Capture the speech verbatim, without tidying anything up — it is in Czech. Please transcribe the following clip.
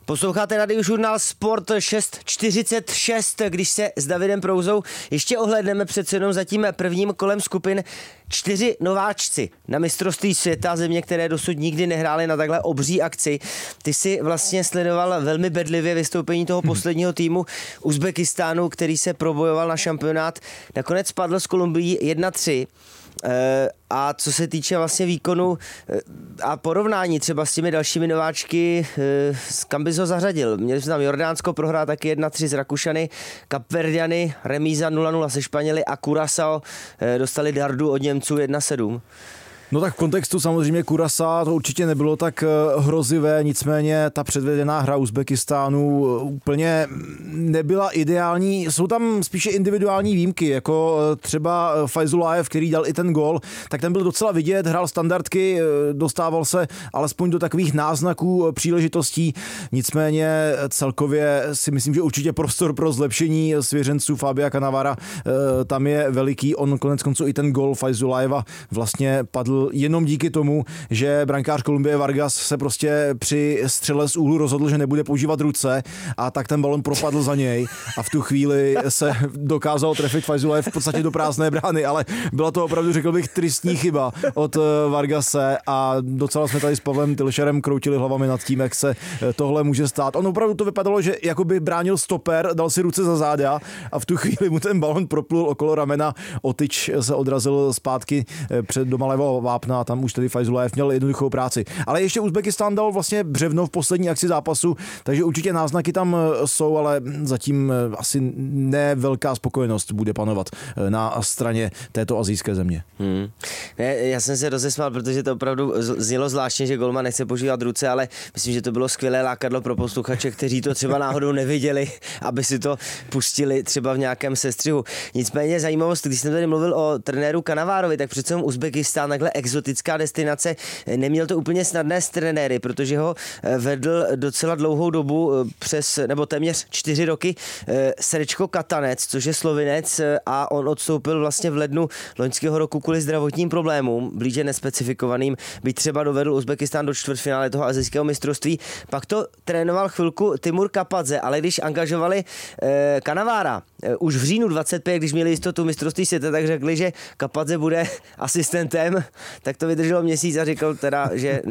Posloucháte Radiožurnál Sport šest čtyřicet šest, když se s Davidem Prouzou ještě ohlédneme přece jenom za tím prvním kolem skupin. Čtyři nováčci na mistrovství světa, země, které dosud nikdy nehrály na takhle obří akci. Ty si vlastně sledoval velmi bedlivě vystoupení toho posledního týmu Uzbekistánu, který se probojoval na šampionát. Nakonec padl s Kolumbií jedna tři. A co se týče vlastně výkonu a porovnání třeba s těmi dalšími nováčky, kam bys ho zařadil? Měli jsme tam Jordánsko, prohrá taky jedna tři z Rakušany, Kapverdiany, remíza nula nula se Španěli a Curaçao dostali dardu od Němců jedna sedm. No tak v kontextu samozřejmě Curaçao to určitě nebylo tak hrozivé, nicméně ta předvedená hra Uzbekistánu úplně nebyla ideální. Jsou tam spíše individuální výjimky, jako třeba Fajzulajev, který dal i ten gól, tak ten byl docela vidět, hrál standardky, dostával se alespoň do takových náznaků příležitostí, nicméně celkově si myslím, že určitě prostor pro zlepšení svěřenců Fabia Cannavara tam je veliký. On konec konců i ten gól Fajzulajeva vlastně padl jenom díky tomu, že brankář Kolumbie Vargas se prostě při střele z úhlu rozhodl, že nebude používat ruce a tak ten balon propadl za něj a v tu chvíli se dokázal trefit Fajzulajev v podstatě do prázdné brány, ale byla to opravdu, řekl bych, tristní chyba od Vargase a docela jsme tady s Pavlem Tilšerem kroutili hlavami nad tím, jak se tohle může stát. On opravdu to vypadalo, že jakoby bránil stoper, dal si ruce za záda a v tu chvíli mu ten balon proplul okolo ramena, otyč se odrazil zpátky před doma levého vápna a tam už tedy Fajzulajev měl jednoduchou práci. Ale ještě Uzbekistán dal vlastně břevno v poslední akci zápasu, takže určitě náznaky tam jsou, ale zatím asi ne velká spokojenost bude panovat na straně této asijské země. Hmm. Ne, já jsem se rozesmál, protože to opravdu znělo zvláštně, že golman nechce používat ruce, ale myslím, že to bylo skvělé lákadlo pro posluchače, kteří to třeba náhodou neviděli, aby si to pustili třeba v nějakém sestřihu. Nicméně zajímavost, když jsem tady mluvil o trenéru Cannavárovi, tak přece Uzbekistán, takhle exotická destinace, neměl to úplně snadné s trenéry, protože ho vedl docela dlouhou dobu, přes nebo téměř čtyři roky, Srečko Katanec, což je Slovinec, a on odstoupil vlastně v lednu loňského roku kvůli zdravotním problémům, blíže nespecifikovaným, byť třeba dovedl Uzbekistán do čtvrtfinále toho asijského mistrovství. Pak to trénoval chvilku Timur Kapadze, ale když angažovali eh, Cannavára eh, už v říjnu dvacet pět, když měli jistotu mistrovství světa, tak řekli, že Kapadze bude asistentem, tak to vydrželo měsíc a říkal teda, že